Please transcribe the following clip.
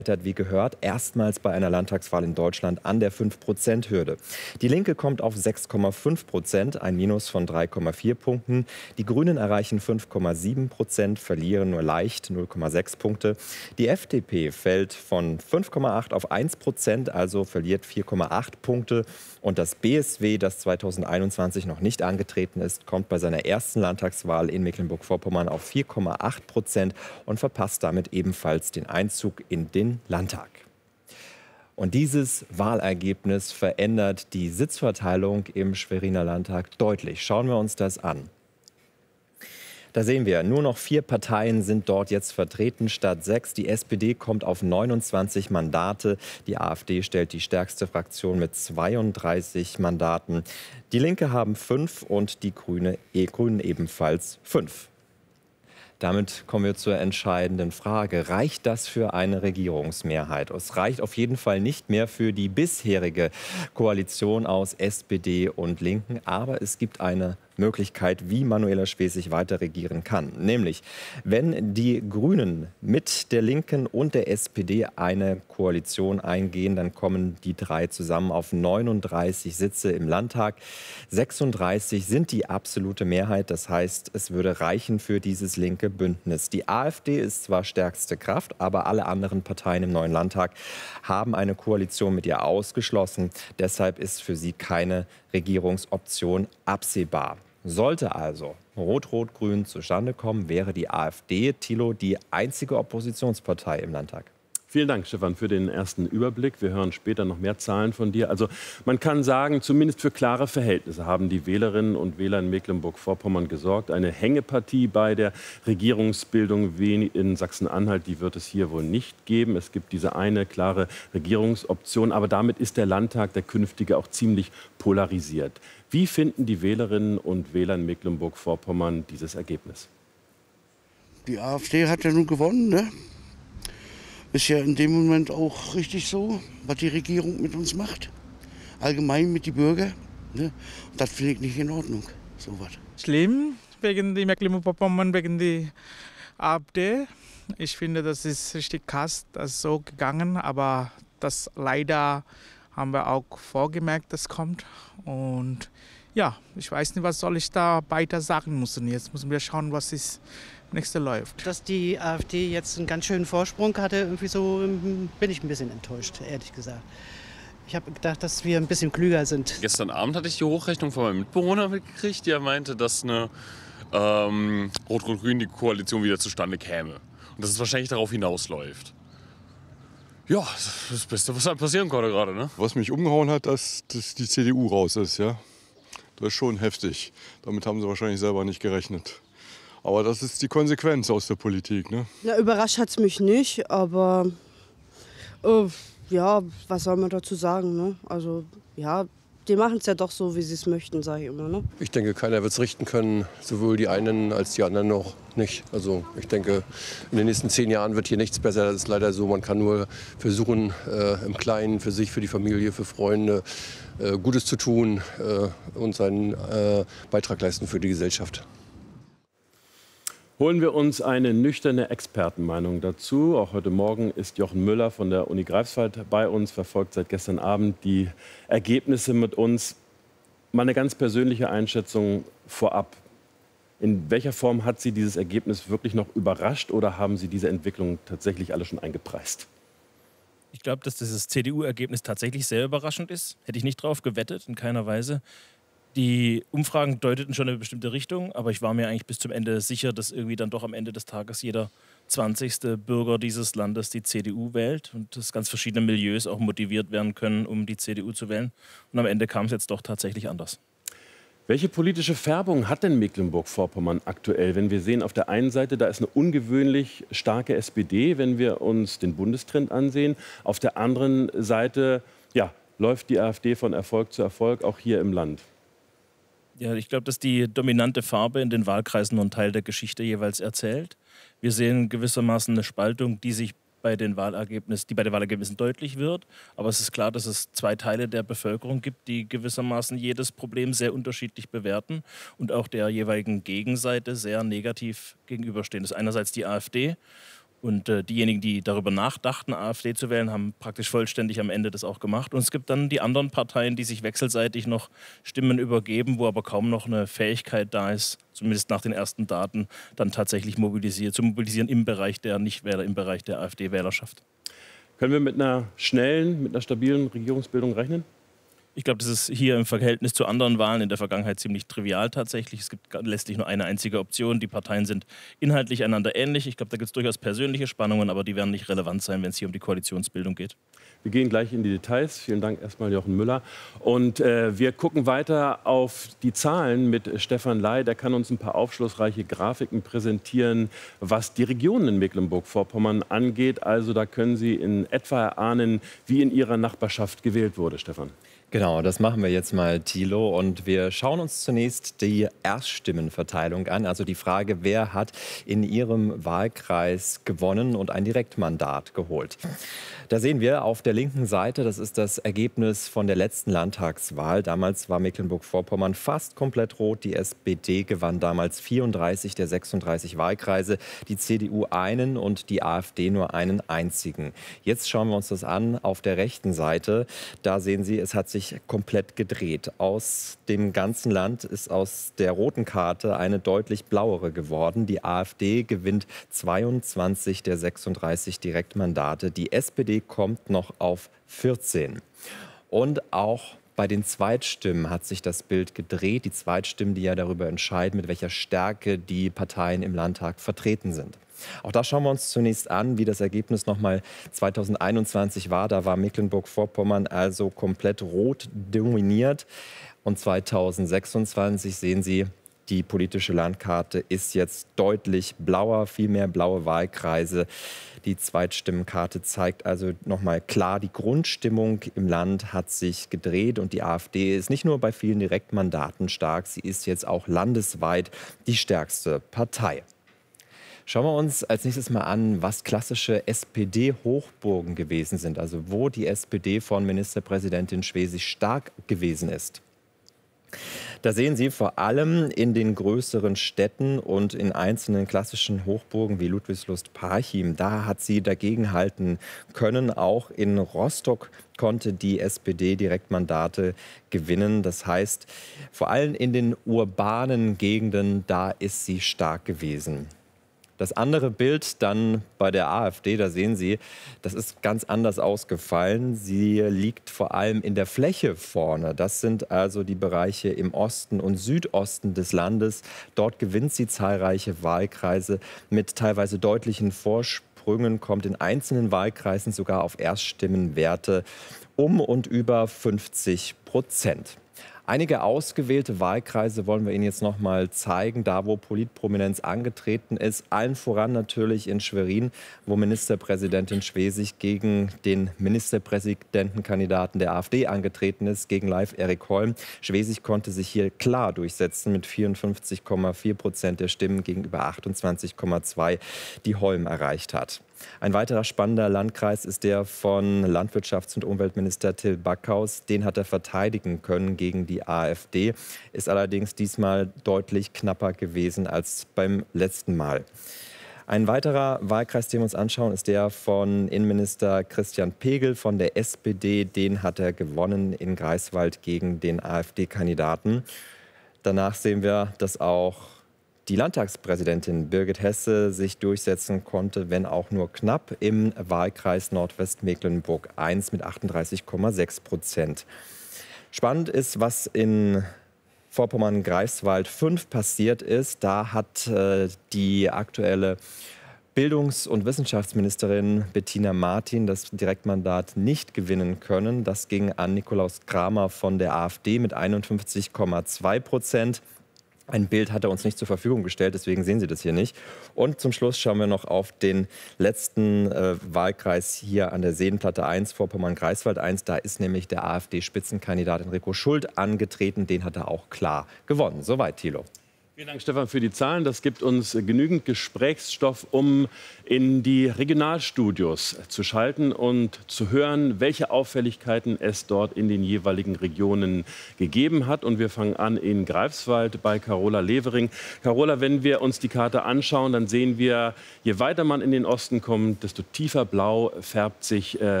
Wie gehört, erstmals bei einer Landtagswahl in Deutschland an der 5%-Hürde. Die Linke kommt auf 6,5%, ein Minus von 3,4 Punkten. Die Grünen erreichen 5,7%, verlieren nur leicht 0,6 Punkte. Die FDP fällt von 5,8 auf 1%, also verliert 4,8 Punkte. Und das BSW, das 2021 noch nicht angetreten ist, kommt bei seiner ersten Landtagswahl in Mecklenburg-Vorpommern auf 4,8% und verpasst damit ebenfalls den Einzug in den Landtag. Und dieses Wahlergebnis verändert die Sitzverteilung im Schweriner Landtag deutlich. Schauen wir uns das an. Da sehen wir, nur noch 4 Parteien sind dort jetzt vertreten statt 6. Die SPD kommt auf 29 Mandate. Die AfD stellt die stärkste Fraktion mit 32 Mandaten. Die Linke haben 5 und die Grünen ebenfalls 5. Damit kommen wir zur entscheidenden Frage. Reicht das für eine Regierungsmehrheit? Es reicht auf jeden Fall nicht mehr für die bisherige Koalition aus SPD und Linken. Aber es gibt eine Möglichkeit, wie Manuela Schwesig weiter regieren kann. Nämlich, wenn die Grünen mit der Linken und der SPD eine Koalition eingehen, dann kommen die 3 zusammen auf 39 Sitze im Landtag. 36 sind die absolute Mehrheit. Das heißt, es würde reichen für dieses linke Bündnis. Die AfD ist zwar stärkste Kraft, aber alle anderen Parteien im neuen Landtag haben eine Koalition mit ihr ausgeschlossen. Deshalb ist für sie keine Regierungsoption absehbar. Sollte also Rot-Rot-Grün zustande kommen, wäre die AfD, Thilo, die einzige Oppositionspartei im Landtag. Vielen Dank, Stefan, für den ersten Überblick. Wir hören später noch mehr Zahlen von dir. Also man kann sagen, zumindest für klare Verhältnisse haben die Wählerinnen und Wähler in Mecklenburg-Vorpommern gesorgt. Eine Hängepartie bei der Regierungsbildung in Sachsen-Anhalt, die wird es hier wohl nicht geben. Es gibt diese eine klare Regierungsoption, aber damit ist der Landtag, der künftige, auch ziemlich polarisiert. Wie finden die Wählerinnen und Wähler in Mecklenburg-Vorpommern dieses Ergebnis? Die AfD hat ja nun gewonnen, ne? Ist ja in dem Moment auch richtig so, was die Regierung mit uns macht. Allgemein mit den Bürgern. Ne? Das finde ich nicht in Ordnung, sowas. Schlimm wegen die Mecklenburg-Vorpommern, wegen die AfD. Ich finde, das ist richtig krass, das ist so gegangen. Aber das leider haben wir auch vorgemerkt, das kommt. Und ja, ich weiß nicht, was soll ich da weiter sagen müssen. Jetzt müssen wir schauen, was ist nächste läuft. Dass die AfD jetzt einen ganz schönen Vorsprung hatte, irgendwie so bin ich ein bisschen enttäuscht, ehrlich gesagt. Ich habe gedacht, dass wir ein bisschen klüger sind. Gestern Abend hatte ich die Hochrechnung von meinem Mitbewohner mitgekriegt, der meinte, dass eine Rot-Rot-Grün die Koalition wieder zustande käme. Und dass es wahrscheinlich darauf hinausläuft. Ja, das ist das Beste, was halt passieren konnte gerade, ne? Was mich umgehauen hat, dass die CDU raus ist, ja. Das ist schon heftig. Damit haben sie wahrscheinlich selber nicht gerechnet. Aber das ist die Konsequenz aus der Politik, ne? Ja, überrascht hat es mich nicht, aber ja, was soll man dazu sagen, ne? Also ja, die machen es ja doch so, wie sie es möchten, sage ich immer, ne? Ich denke, keiner wird es richten können, sowohl die einen als die anderen noch nicht. Also ich denke, in den nächsten 10 Jahren wird hier nichts besser. Das ist leider so, man kann nur versuchen, im Kleinen, für sich, für die Familie, für Freunde, Gutes zu tun und seinen Beitrag leisten für die Gesellschaft. Holen wir uns eine nüchterne Expertenmeinung dazu. Auch heute Morgen ist Jochen Müller von der Uni Greifswald bei uns, verfolgt seit gestern Abend die Ergebnisse mit uns. Mal eine ganz persönliche Einschätzung vorab. In welcher Form hat Sie dieses Ergebnis wirklich noch überrascht oder haben Sie diese Entwicklung tatsächlich alle schon eingepreist? Ich glaube, dass dieses CDU-Ergebnis tatsächlich sehr überraschend ist. Hätte ich nicht drauf gewettet, in keiner Weise. Die Umfragen deuteten schon in eine bestimmte Richtung, aber ich war mir eigentlich bis zum Ende sicher, dass irgendwie dann doch am Ende des Tages jeder 20. Bürger dieses Landes die CDU wählt und dass ganz verschiedene Milieus auch motiviert werden können, um die CDU zu wählen. Und am Ende kam es jetzt doch tatsächlich anders. Welche politische Färbung hat denn Mecklenburg-Vorpommern aktuell? Wenn wir sehen, auf der einen Seite, da ist eine ungewöhnlich starke SPD, wenn wir uns den Bundestrend ansehen. Auf der anderen Seite, ja, läuft die AfD von Erfolg zu Erfolg, auch hier im Land. Ja, ich glaube, dass die dominante Farbe in den Wahlkreisen nur einen Teil der Geschichte jeweils erzählt. Wir sehen gewissermaßen eine Spaltung, die bei den Wahlergebnissen deutlich wird. Aber es ist klar, dass es 2 Teile der Bevölkerung gibt, die gewissermaßen jedes Problem sehr unterschiedlich bewerten und auch der jeweiligen Gegenseite sehr negativ gegenüberstehen. Das ist einerseits die AfD Und diejenigen, die darüber nachdachten, AfD zu wählen, haben praktisch vollständig am Ende das auch gemacht. Und es gibt dann die anderen Parteien, die sich wechselseitig noch Stimmen übergeben, wo aber kaum noch eine Fähigkeit da ist, zumindest nach den ersten Daten, dann tatsächlich zu mobilisieren im Bereich der Nichtwähler, im Bereich der AfD-Wählerschaft. Können wir mit einer schnellen, mit einer stabilen Regierungsbildung rechnen? Ich glaube, das ist hier im Verhältnis zu anderen Wahlen in der Vergangenheit ziemlich trivial tatsächlich. Es gibt letztlich nur eine einzige Option. Die Parteien sind inhaltlich einander ähnlich. Ich glaube, da gibt es durchaus persönliche Spannungen, aber die werden nicht relevant sein, wenn es hier um die Koalitionsbildung geht. Wir gehen gleich in die Details. Vielen Dank erstmal Jochen Müller. Und wir gucken weiter auf die Zahlen mit Stefan Ley. Der kann uns ein paar aufschlussreiche Grafiken präsentieren, was die Regionen in Mecklenburg-Vorpommern angeht. Also da können Sie in etwa erahnen, wie in Ihrer Nachbarschaft gewählt wurde, Stefan. Genau, das machen wir jetzt mal, Thilo. Und wir schauen uns zunächst die Erststimmenverteilung an. Also die Frage, wer hat in Ihrem Wahlkreis gewonnen und ein Direktmandat geholt. Da sehen wir auf der linken Seite, das ist das Ergebnis von der letzten Landtagswahl. Damals war Mecklenburg-Vorpommern fast komplett rot. Die SPD gewann damals 34 der 36 Wahlkreise, die CDU einen und die AfD nur einen einzigen. Jetzt schauen wir uns das an auf der rechten Seite. Da sehen Sie, es hat sich komplett gedreht. Aus dem ganzen Land ist aus der roten Karte eine deutlich blauere geworden. Die AfD gewinnt 22 der 36 Direktmandate. Die SPD kommt noch auf 14. Und auch bei den Zweitstimmen hat sich das Bild gedreht. Die Zweitstimmen, die ja darüber entscheiden, mit welcher Stärke die Parteien im Landtag vertreten sind. Auch da schauen wir uns zunächst an, wie das Ergebnis nochmal 2021 war. Da war Mecklenburg-Vorpommern also komplett rot dominiert. Und 2026 sehen Sie, die politische Landkarte ist jetzt deutlich blauer, viel mehr blaue Wahlkreise. Die Zweitstimmenkarte zeigt also nochmal klar, die Grundstimmung im Land hat sich gedreht und die AfD ist nicht nur bei vielen Direktmandaten stark, sie ist jetzt auch landesweit die stärkste Partei. Schauen wir uns als nächstes mal an, was klassische SPD-Hochburgen gewesen sind, also wo die SPD von Ministerpräsidentin Schwesig stark gewesen ist. Da sehen Sie vor allem in den größeren Städten und in einzelnen klassischen Hochburgen wie Ludwigslust-Parchim, da hat sie dagegenhalten können. Auch in Rostock konnte die SPD Direktmandate gewinnen. Das heißt, vor allem in den urbanen Gegenden, da ist sie stark gewesen. Das andere Bild dann bei der AfD, da sehen Sie, das ist ganz anders ausgefallen. Sie liegt vor allem in der Fläche vorne. Das sind also die Bereiche im Osten und Südosten des Landes. Dort gewinnt sie zahlreiche Wahlkreise mit teilweise deutlichen Vorsprüngen, kommt in einzelnen Wahlkreisen sogar auf Erststimmenwerte um und über 50%. Einige ausgewählte Wahlkreise wollen wir Ihnen jetzt noch mal zeigen, da wo Politprominenz angetreten ist. Allen voran natürlich in Schwerin, wo Ministerpräsidentin Schwesig gegen den Ministerpräsidentenkandidaten der AfD angetreten ist, gegen Leif Erik Holm. Schwesig konnte sich hier klar durchsetzen mit 54,4% der Stimmen gegenüber 28,2%, die Holm erreicht hat. Ein weiterer spannender Landkreis ist der von Landwirtschafts- und Umweltminister Till Backhaus. Den hat er verteidigen können gegen die AfD, ist allerdings diesmal deutlich knapper gewesen als beim letzten Mal. Ein weiterer Wahlkreis, den wir uns anschauen, ist der von Innenminister Christian Pegel von der SPD. Den hat er gewonnen in Greifswald gegen den AfD-Kandidaten. Danach sehen wir, dass auch die Landtagspräsidentin Birgit Hesse sich durchsetzen konnte, wenn auch nur knapp, im Wahlkreis Nordwestmecklenburg I mit 38,6%. Spannend ist, was in Vorpommern-Greifswald 5 passiert ist. Da hat die aktuelle Bildungs- und Wissenschaftsministerin Bettina Martin das Direktmandat nicht gewinnen können. Das ging an Nikolaus Kramer von der AfD mit 51,2%. Ein Bild hat er uns nicht zur Verfügung gestellt, deswegen sehen Sie das hier nicht. Und zum Schluss schauen wir noch auf den letzten Wahlkreis hier an der Seenplatte 1, Vorpommern-Greifswald 1. Da ist nämlich der AfD-Spitzenkandidat Enrico Schult angetreten. Den hat er auch klar gewonnen. Soweit, Thilo. Vielen Dank, Stefan, für die Zahlen. Das gibt uns genügend Gesprächsstoff, um in die Regionalstudios zu schalten und zu hören, welche Auffälligkeiten es dort in den jeweiligen Regionen gegeben hat. Und wir fangen an in Greifswald bei Carola Levering. Carola, wenn wir uns die Karte anschauen, dann sehen wir, je weiter man in den Osten kommt, desto tiefer blau färbt sich